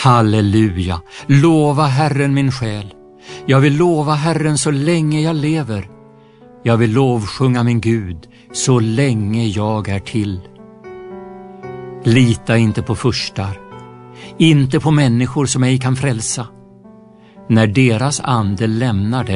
Halleluja, lova Herren min själ. Jag vill lova Herren så länge jag lever. Jag vill lovsjunga min Gud så länge jag är till. Lita inte på furstar, inte på människor som ej kan frälsa. När deras ande lämnar dig